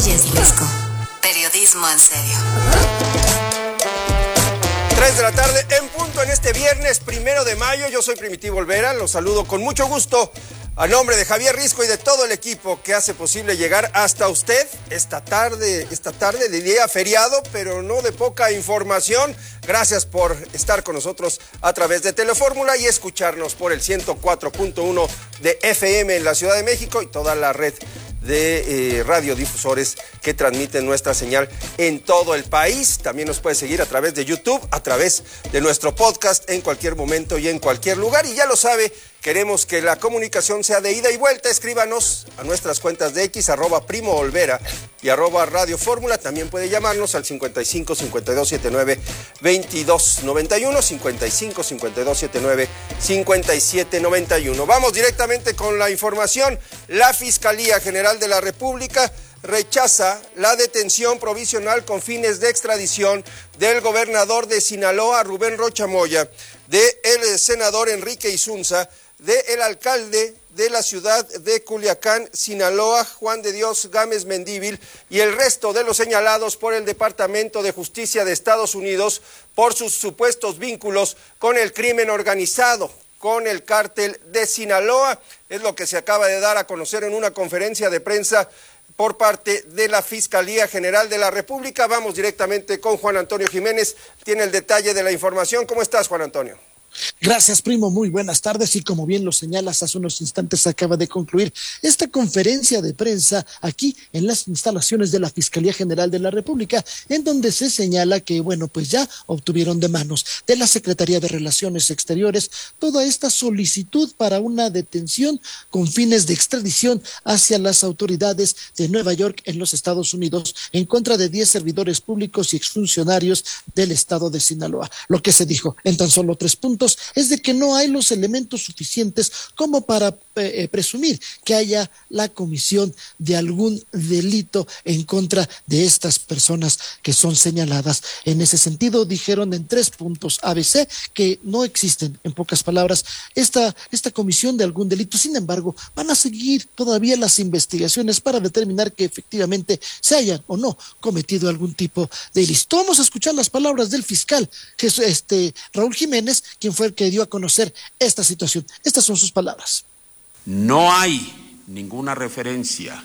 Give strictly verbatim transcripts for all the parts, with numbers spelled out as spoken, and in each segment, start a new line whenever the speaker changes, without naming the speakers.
Yes, Risco. Periodismo en serio.
tres de la tarde en punto en este viernes primero de mayo. Yo soy Primitivo Olvera, los saludo con mucho gusto a nombre de Javier Risco y de todo el equipo que hace posible llegar hasta usted esta tarde, esta tarde de día feriado, pero no de poca información. Gracias por estar con nosotros a través de Telefórmula y escucharnos por el ciento cuatro punto uno de F M en la Ciudad de México y toda la red de eh, radiodifusores que transmiten nuestra señal en todo el país. También nos puede seguir a través de YouTube, a través de nuestro podcast en cualquier momento y en cualquier lugar. Y ya lo sabe, queremos que la comunicación sea de ida y vuelta. Escríbanos a nuestras cuentas de X, arroba Primo Olvera y arroba Radio Fórmula. También puede llamarnos al cincuenta y cinco, cincuenta y dos setenta y nueve, veintidós noventa y uno, cincuenta y cinco, cincuenta y dos setenta y nueve, cincuenta y siete noventa y uno. Vamos directamente con la información. La Fiscalía General de la República rechaza la detención provisional con fines de extradición del gobernador de Sinaloa, Rubén Rocha Moya, del senador Enrique Isunza, del alcalde de la ciudad de Culiacán, Sinaloa, Juan de Dios Gámez Mendívil, y el resto de los señalados por el Departamento de Justicia de Estados Unidos por sus supuestos vínculos con el crimen organizado, con el cártel de Sinaloa. Es lo que se acaba de dar a conocer en una conferencia de prensa por parte de la Fiscalía General de la República. Vamos directamente con Juan Antonio Jiménez, tiene el detalle de la información. ¿Cómo estás, Juan Antonio?
Gracias, primo, muy buenas tardes, y como bien lo señalas, hace unos instantes acaba de concluir esta conferencia de prensa aquí en las instalaciones de la Fiscalía General de la República, en donde se señala que, bueno, pues ya obtuvieron de manos de la Secretaría de Relaciones Exteriores toda esta solicitud para una detención con fines de extradición hacia las autoridades de Nueva York en los Estados Unidos en contra de diez servidores públicos y exfuncionarios del estado de Sinaloa. Lo que se dijo en tan solo tres puntos es de que no hay los elementos suficientes como para eh, presumir que haya la comisión de algún delito en contra de estas personas que son señaladas. En ese sentido, dijeron en tres puntos A B C que no existen, en pocas palabras, esta, esta comisión de algún delito. Sin embargo, van a seguir todavía las investigaciones para determinar que efectivamente se hayan o no cometido algún tipo de ilícito. Vamos a escuchar las palabras del fiscal este, Raúl Jiménez, quien fue el que dio a conocer esta situación. Estas son sus palabras.
No hay ninguna referencia,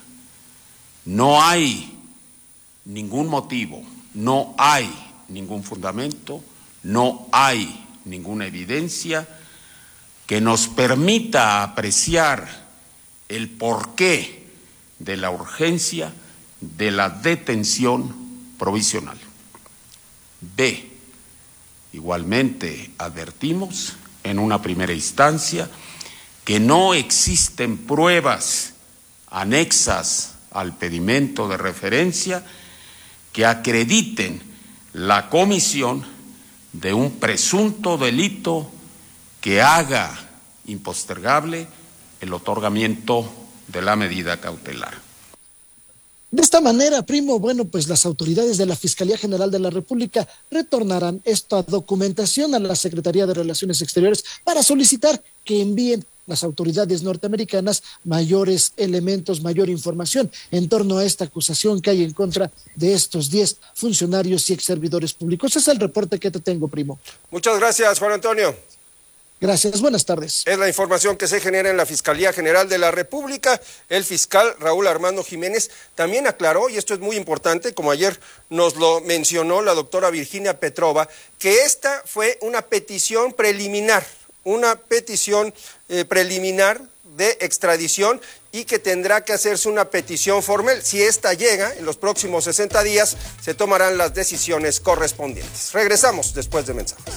no hay ningún motivo, no hay ningún fundamento, no hay ninguna evidencia que nos permita apreciar el porqué de la urgencia de la detención provisional. B. Igualmente advertimos en una primera instancia que no existen pruebas anexas al pedimento de referencia que acrediten la comisión de un presunto delito que haga impostergable el otorgamiento de la medida cautelar.
De esta manera, primo, bueno, pues las autoridades de la Fiscalía General de la República retornarán esta documentación a la Secretaría de Relaciones Exteriores para solicitar que envíen las autoridades norteamericanas mayores elementos, mayor información en torno a esta acusación que hay en contra de estos diez funcionarios y ex servidores públicos. Ese es el reporte que te tengo, primo.
Muchas gracias, Juan Antonio.
Gracias, buenas tardes.
Es la información que se genera en la Fiscalía General de la República. El fiscal Raúl Armando Jiménez también aclaró, y esto es muy importante, como ayer nos lo mencionó la doctora Virginia Petrova, que esta fue una petición preliminar, una petición eh, preliminar de extradición, y que tendrá que hacerse una petición formal. Si esta llega en los próximos sesenta días, se tomarán las decisiones correspondientes. Regresamos después de mensajes.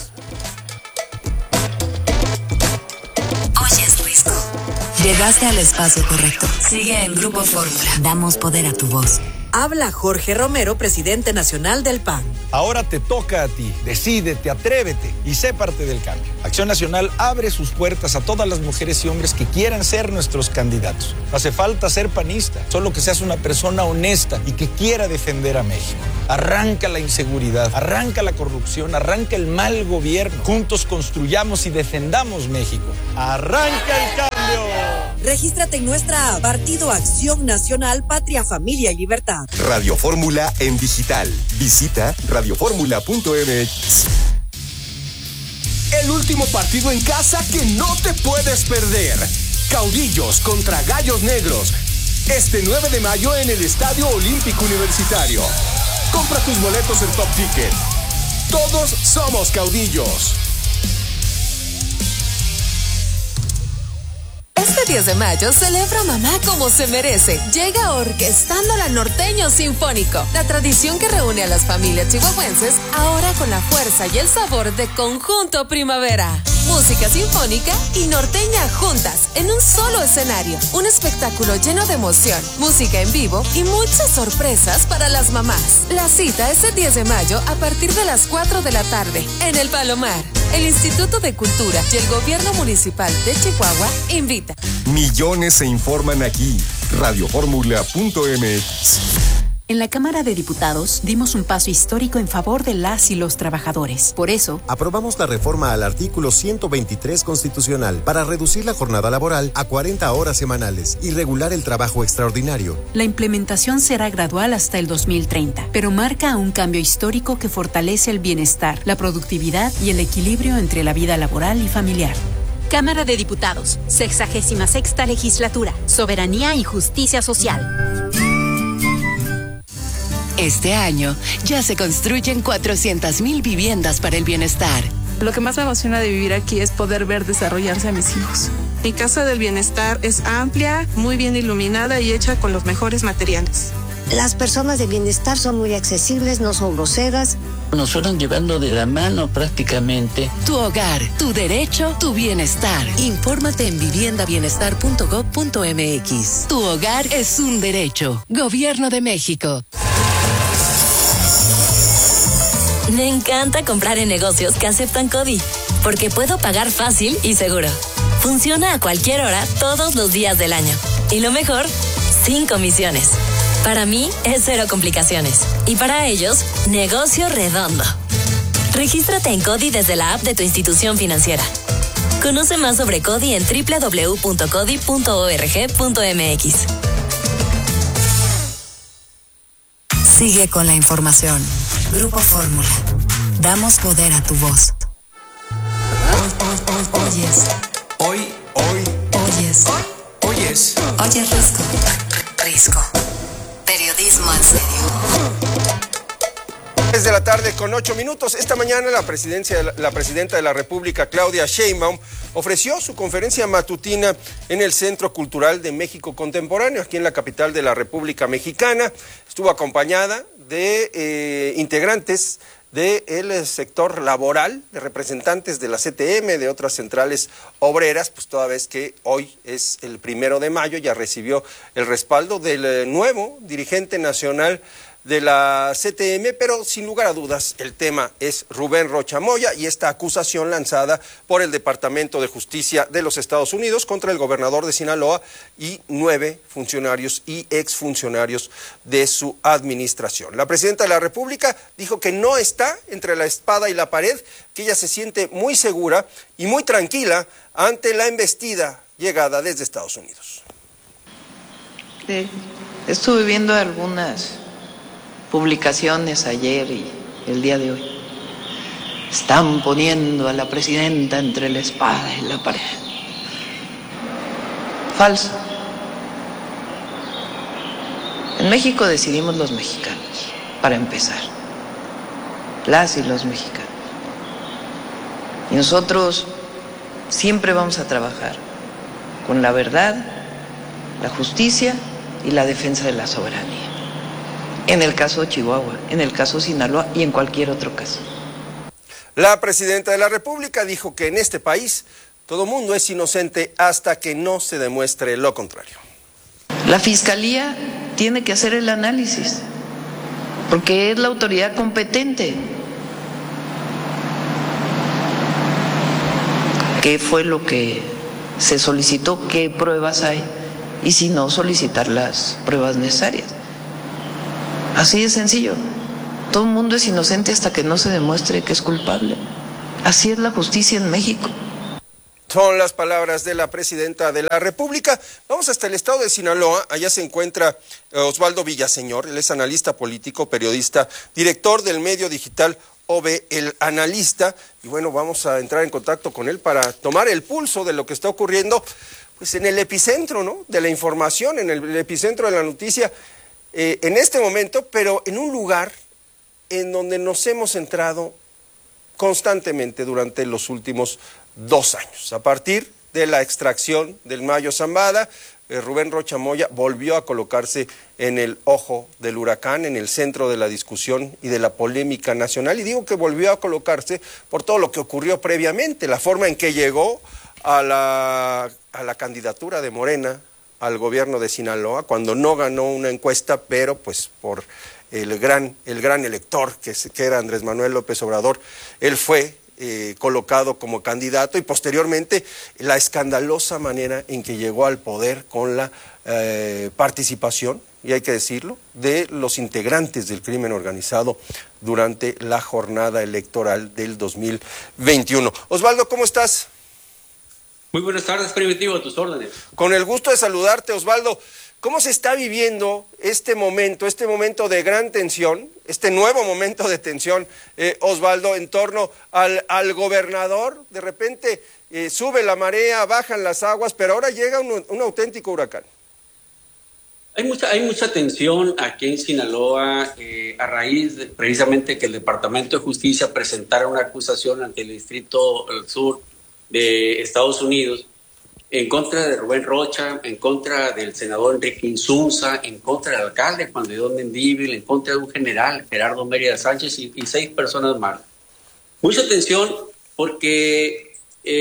Oyes Risco. Llegaste al espacio correcto. Sigue en Grupo Fórmula. Damos poder a tu voz.
Habla Jorge Romero, presidente nacional del P A N.
Ahora te toca a ti. Decídete, atrévete y sé parte del cambio. Acción Nacional abre sus puertas a todas las mujeres y hombres que quieran ser nuestros candidatos. No hace falta ser panista, solo que seas una persona honesta y que quiera defender a México. Arranca la inseguridad, arranca la corrupción, arranca el mal gobierno. Juntos construyamos y defendamos México. ¡Arranca el cambio!
Regístrate en nuestra app Partido Acción Nacional, Patria, Familia y Libertad.
Radio Fórmula en digital. Visita radio fórmula punto m x.
El último partido en casa que no te puedes perder. Caudillos contra Gallos Negros. Este nueve de mayo en el Estadio Olímpico Universitario. Compra tus boletos en Top Ticket. Todos somos caudillos.
Este diez de mayo celebra mamá como se merece. Llega Orquestando la Norteño Sinfónico, la tradición que reúne a las familias chihuahuenses, ahora con la fuerza y el sabor de Conjunto Primavera. Música sinfónica y norteña juntas en un solo escenario. Un espectáculo lleno de emoción, música en vivo y muchas sorpresas para las mamás. La cita es el diez de mayo a partir de las cuatro de la tarde en El Palomar. El Instituto de Cultura y el Gobierno Municipal de Chihuahua invita.
Millones se informan aquí. radio fórmula punto m x.
En la Cámara de Diputados dimos un paso histórico en favor de las y los trabajadores. Por eso,
aprobamos la reforma al artículo ciento veintitrés constitucional para reducir la jornada laboral a cuarenta horas semanales y regular el trabajo extraordinario.
La implementación será gradual hasta el dos mil treinta, pero marca un cambio histórico que fortalece el bienestar, la productividad y el equilibrio entre la vida laboral y familiar.
Cámara de Diputados, sexagésima sexta legislatura, soberanía y justicia social.
Este año ya se construyen cuatrocientas mil viviendas para el bienestar.
Lo que más me emociona de vivir aquí es poder ver desarrollarse a mis hijos. Mi casa del bienestar es amplia, muy bien iluminada y hecha con los mejores materiales.
Las personas de bienestar son muy accesibles, no son groseras.
Nos fueron llevando de la mano prácticamente.
Tu hogar, tu derecho, tu bienestar. Infórmate en vivienda bienestar punto gob punto m x. Tu hogar es un derecho. Gobierno de México.
Me encanta comprar en negocios que aceptan CODI, porque puedo pagar fácil y seguro. Funciona a cualquier hora, todos los días del año. Y lo mejor, sin comisiones. Para mí es cero complicaciones. Y para ellos, negocio redondo. Regístrate en CODI desde la app de tu institución financiera. Conoce más sobre CODI en doble u doble u doble u punto codi punto org punto m x.
Sigue con la información. Grupo Fórmula. Damos poder a tu voz. Oyes.
Hoy, hoy.
Oyes.
Oyes.
Oyes Risco. Risco. Periodismo en serio.
tres de la tarde con ocho minutos. Esta mañana la, presidencia, la presidenta de la República, Claudia Sheinbaum, ofreció su conferencia matutina en el Centro Cultural de México Contemporáneo, aquí en la capital de la República Mexicana. Estuvo acompañada de eh, integrantes del sector laboral, de representantes de la C T M, de otras centrales obreras, pues toda vez que hoy es el primero de mayo, ya recibió el respaldo del nuevo dirigente nacional de la C T M, pero sin lugar a dudas el tema es Rubén Rocha Moya y esta acusación lanzada por el Departamento de Justicia de los Estados Unidos contra el gobernador de Sinaloa y nueve funcionarios y exfuncionarios de su administración. La presidenta de la República dijo que no está entre la espada y la pared, que ella se siente muy segura y muy tranquila ante la embestida llegada desde Estados Unidos.
Sí, estuve viendo algunas publicaciones ayer y el día de hoy. Están poniendo a la presidenta entre la espada y la pared. Falso. En México decidimos los mexicanos, para empezar. Las y los mexicanos. Y nosotros siempre vamos a trabajar con la verdad, la justicia y la defensa de la soberanía. En el caso de Chihuahua, en el caso de Sinaloa y en cualquier otro caso.
La presidenta de la República dijo que en este país todo mundo es inocente hasta que no se demuestre lo contrario.
La Fiscalía tiene que hacer el análisis, porque es la autoridad competente. ¿Qué fue lo que se solicitó? ¿Qué pruebas hay? Y si no, solicitar las pruebas necesarias. Así de sencillo. Todo el mundo es inocente hasta que no se demuestre que es culpable. Así es la justicia en México.
Son las palabras de la presidenta de la República. Vamos hasta el estado de Sinaloa. Allá se encuentra Osvaldo Villaseñor. Él es analista político, periodista, director del medio digital O V El Analista. Y bueno, vamos a entrar en contacto con él para tomar el pulso de lo que está ocurriendo pues en el epicentro, ¿no?, de la información, en el epicentro de la noticia eh, en este momento, pero en un lugar en donde nos hemos centrado constantemente durante los últimos dos años. A partir de la extracción del Mayo Zambada, eh, Rubén Rocha Moya volvió a colocarse en el ojo del huracán, en el centro de la discusión y de la polémica nacional. Y digo que volvió a colocarse por todo lo que ocurrió previamente, la forma en que llegó a la, a la candidatura de Morena al gobierno de Sinaloa, cuando no ganó una encuesta, pero pues por el gran, el gran elector que, que era Andrés Manuel López Obrador, él fue Eh, colocado como candidato, y posteriormente la escandalosa manera en que llegó al poder con la eh, participación, y hay que decirlo, de los integrantes del crimen organizado durante la jornada electoral del dos mil veintiuno. Osvaldo, ¿cómo estás?
Muy buenas tardes, Primitivo, a tus órdenes.
Con el gusto de saludarte, Osvaldo. ¿Cómo se está viviendo este momento, este momento de gran tensión, este nuevo momento de tensión, eh, Osvaldo, en torno al, al gobernador? De repente eh, sube la marea, bajan las aguas, pero ahora llega un, un auténtico huracán.
Hay mucha, hay mucha tensión aquí en Sinaloa eh, a raíz de, precisamente que el Departamento de Justicia presentara una acusación ante el Distrito Sur de Estados Unidos en contra de Rubén Rocha, en contra del senador Enrique Insunza, en contra del alcalde Juan de Dios Mendívil, en contra de un general, Gerardo Mérida Sánchez, y, y seis personas más. Mucha atención porque,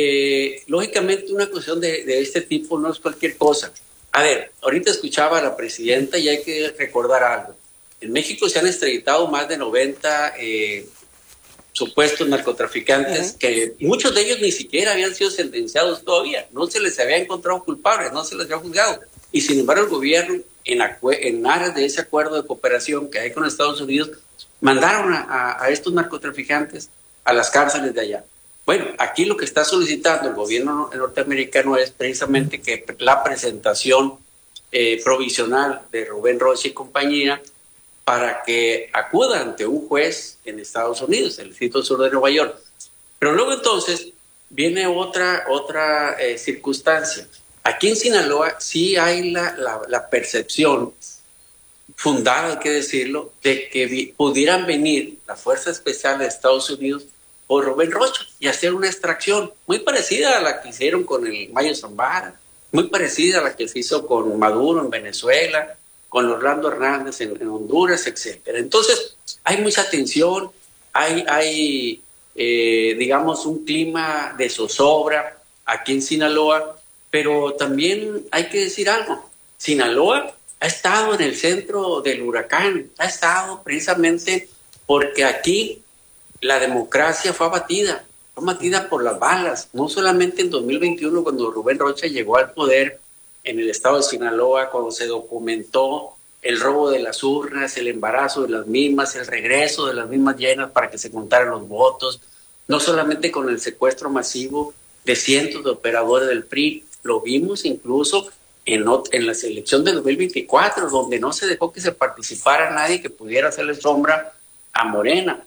eh, lógicamente, una acusación de, de este tipo no es cualquier cosa. A ver, ahorita escuchaba a la presidenta y hay que recordar algo. En México se han extraditado más de noventa eh, supuestos narcotraficantes, uh-huh. que muchos de ellos ni siquiera habían sido sentenciados todavía, no se les había encontrado culpables, no se les había juzgado, y sin embargo el gobierno, en, acue- en aras de ese acuerdo de cooperación que hay con Estados Unidos, mandaron a, a, a estos narcotraficantes a las cárceles de allá. Bueno, aquí lo que está solicitando el gobierno norteamericano es precisamente que la presentación eh, provisional de Rubén Rocha y compañía para que acuda ante un juez en Estados Unidos, el Distrito Sur de Nueva York. Pero luego entonces viene otra, otra eh, circunstancia. Aquí en Sinaloa sí hay la, la, la percepción fundada, hay que decirlo, de que vi, pudieran venir la Fuerza Especial de Estados Unidos por Rubén Rocha y hacer una extracción muy parecida a la que hicieron con el Mayo Zambada, muy parecida a la que se hizo con Maduro en Venezuela, con Orlando Hernández en, en Honduras, etcétera. Entonces, hay mucha tensión, hay, hay eh, digamos, un clima de zozobra aquí en Sinaloa, pero también hay que decir algo. Sinaloa ha estado en el centro del huracán, ha estado precisamente porque aquí la democracia fue abatida, fue abatida por las balas, no solamente en dos mil veintiuno, cuando Rubén Rocha llegó al poder en el estado de Sinaloa, cuando se documentó el robo de las urnas, el embarazo de las mismas, el regreso de las mismas llenas para que se contaran los votos, no solamente con el secuestro masivo de cientos de operadores del P R I, lo vimos incluso en, en la elección de dos mil veinticuatro, donde no se dejó que se participara nadie que pudiera hacerle sombra a Morena.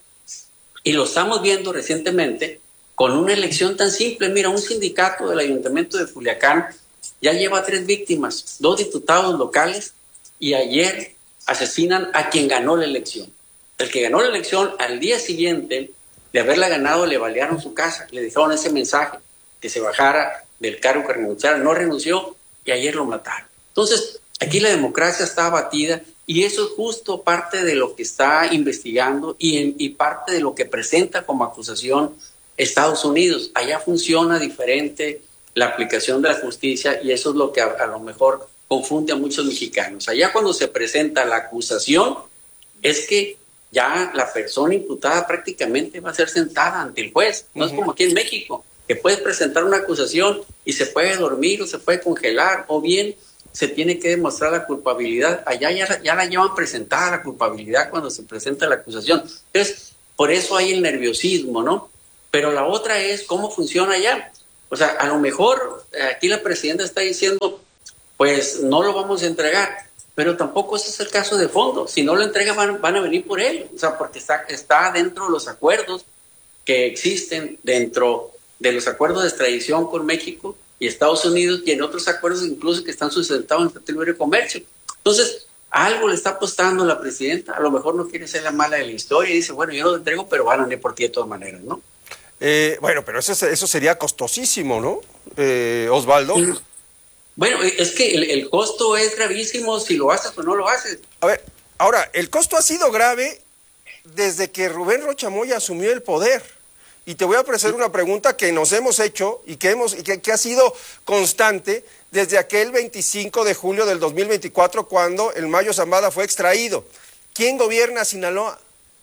Y lo estamos viendo recientemente con una elección tan simple. Mira, un sindicato del Ayuntamiento de Culiacán ya lleva tres víctimas, dos diputados locales, y ayer asesinan a quien ganó la elección. El que ganó la elección, al día siguiente de haberla ganado, le balearon su casa, le dejaron ese mensaje, que se bajara del cargo, que renunciara, no renunció, y ayer lo mataron. Entonces, aquí la democracia está abatida, y eso es justo parte de lo que está investigando y, en, y parte de lo que presenta como acusación Estados Unidos. Allá funciona diferente la aplicación de la justicia, y eso es lo que a, a lo mejor confunde a muchos mexicanos. Allá cuando se presenta la acusación es que ya la persona imputada prácticamente va a ser sentada ante el juez. No uh-huh. es como aquí en México, que puedes presentar una acusación y se puede dormir o se puede congelar, o bien se tiene que demostrar la culpabilidad. Allá ya, ya la llevan presentada la culpabilidad cuando se presenta la acusación. Entonces, por eso hay el nerviosismo, ¿no? Pero la otra es cómo funciona allá. O sea, a lo mejor aquí la presidenta está diciendo, pues no lo vamos a entregar, pero tampoco ese es el caso de fondo. Si no lo entregan, van, van a venir por él, o sea, porque está, está dentro de los acuerdos que existen, dentro de los acuerdos de extradición con México y Estados Unidos, y en otros acuerdos incluso que están sustentados en el Tratado de Libre Comercio. Entonces, algo le está apostando la presidenta, a lo mejor no quiere ser la mala de la historia y dice, bueno, yo lo entrego, pero van a venir por ti de todas maneras, ¿no?
Eh, bueno, pero eso, eso sería costosísimo, ¿no, eh, Osvaldo?
Sí. Bueno, es que el, el costo es gravísimo si lo haces o no lo haces.
A ver, ahora, el costo ha sido grave desde que Rubén Rocha Moya asumió el poder. Y te voy a ofrecer una pregunta que nos hemos hecho y que, hemos, y que, que ha sido constante desde aquel veinticinco de julio del dos mil veinticuatro, cuando el Mayo Zambada fue extraído. ¿Quién gobierna Sinaloa?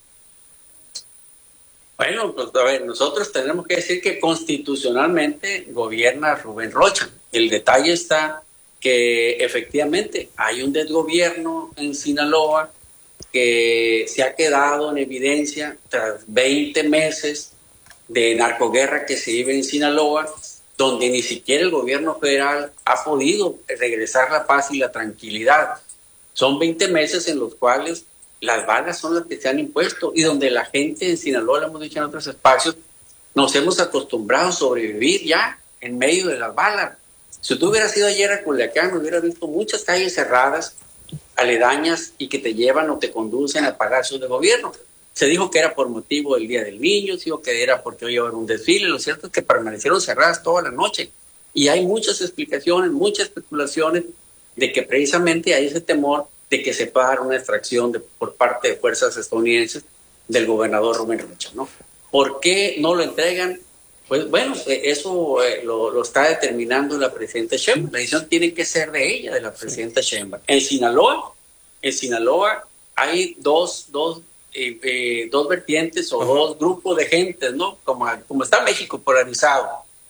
Bueno, pues a ver, nosotros tenemos que decir que constitucionalmente gobierna Rubén Rocha. El detalle está que efectivamente hay un desgobierno en Sinaloa que se ha quedado en evidencia tras veinte meses de narcoguerra que se vive en Sinaloa, donde ni siquiera el gobierno federal ha podido regresar la paz y la tranquilidad. Son veinte meses en los cuales las balas son las que se han impuesto y donde la gente en Sinaloa, lo hemos dicho en otros espacios, nos hemos acostumbrado a sobrevivir ya en medio de las balas. Si tú hubieras ido ayer a Culiacán, hubieras visto muchas calles cerradas, aledañas, y que te llevan o te conducen a palacios de gobierno. Se dijo que era por motivo del Día del Niño, se dijo que era porque hoy iba a haber un desfile. Lo cierto es que permanecieron cerradas toda la noche. Y hay muchas explicaciones, muchas especulaciones de que precisamente hay ese temor de que se pueda dar una extracción de, por parte de fuerzas estadounidenses del gobernador Rubén Rocha, ¿no? ¿Por qué no lo entregan? Pues bueno, eso eh, lo, lo está determinando la presidenta Sheinbaum. La decisión tiene que ser de ella, de la presidenta Sheinbaum. En Sinaloa, en Sinaloa hay dos, dos, eh, eh, dos vertientes o uh-huh. dos grupos de gente, ¿no? Como, como está México polarizado,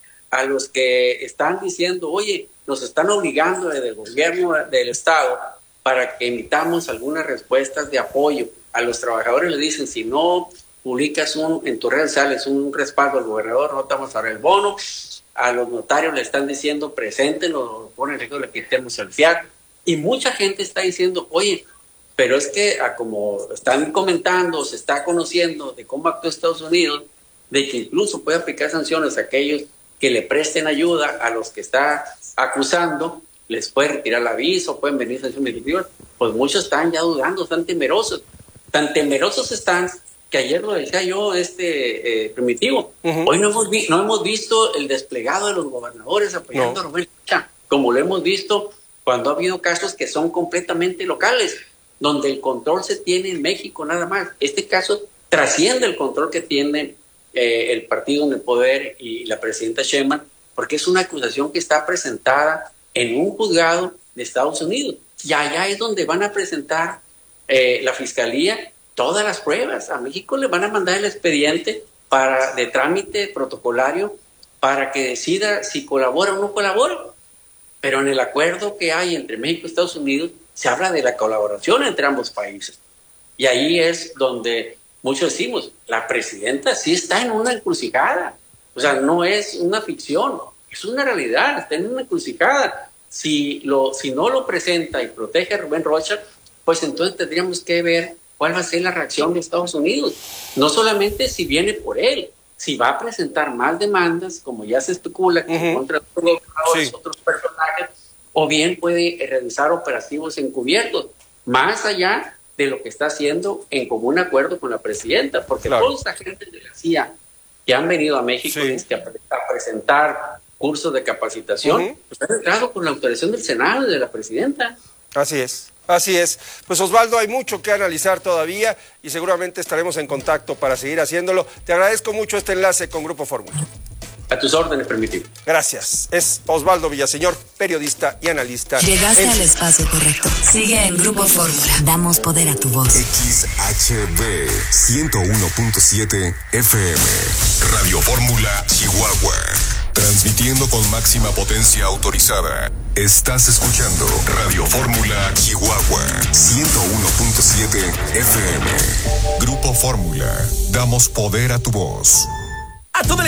a los que están diciendo, oye, nos están obligando desde el gobierno del Estado para que emitamos algunas respuestas de apoyo. A los trabajadores les dicen, si no publicas un, en tus redes sociales un respaldo al gobernador, no te vamos a dar el bono. A los notarios le están diciendo, preséntenlo, ponen el riesgo de que quitemos el fiat. Y mucha gente está diciendo, oye, pero es que a como están comentando, se está conociendo de cómo actúa Estados Unidos, de que incluso puede aplicar sanciones a aquellos que le presten ayuda a los que está acusando, les puede retirar el aviso, pueden venir sanciones administrativas. Pues muchos están ya dudando, están temerosos. Tan temerosos están que ayer lo decía yo, este eh, Primitivo, uh-huh. hoy no hemos, vi- no hemos visto el desplegado de los gobernadores apoyando no. a Rubén Rocha, como lo hemos visto cuando ha habido casos que son completamente locales, donde el control se tiene en México nada más. Este caso trasciende el control que tiene eh, el partido en el poder y la presidenta Sheinbaum, porque es una acusación que está presentada en un juzgado de Estados Unidos. Y allá es donde van a presentar eh, la fiscalía todas las pruebas. A México le van a mandar el expediente para, de trámite protocolario para que decida si colabora o no colabora. Pero en el acuerdo que hay entre México y Estados Unidos se habla de la colaboración entre ambos países. Y ahí es donde muchos decimos, la presidenta sí está en una encrucijada. O sea, no es una ficción, es una realidad, está en una encrucijada. Si, lo, si no lo presenta y protege a Rubén Rocha, pues entonces tendríamos que ver cuál va a ser la reacción de Estados Unidos. No solamente si viene por él, si va a presentar más demandas, como ya se especula, que uh-huh. contra otros gobernadores, sí. otros personajes, o bien puede realizar operativos encubiertos, más allá de lo que está haciendo en común acuerdo con la presidenta, porque claro. toda esta gente de la C I A que han venido a México sí. a, a presentar cursos de capacitación, uh-huh. pues han entrado con la autorización del Senado y de la presidenta.
Así es. Así es. Pues Osvaldo, hay mucho que analizar todavía y seguramente estaremos en contacto para seguir haciéndolo. Te agradezco mucho este enlace con Grupo Fórmula.
A tus órdenes, Primitivo.
Gracias. Es Osvaldo Villaseñor, periodista y analista.
Llegaste en... al espacio correcto. Sigue en Grupo Fórmula. Damos poder a tu voz.
X H B ciento uno punto siete F M. Radio Fórmula Chihuahua. Transmitiendo con máxima potencia autorizada. Estás escuchando Radio Fórmula Chihuahua ciento uno punto siete F M. Grupo Fórmula. Damos poder a tu voz.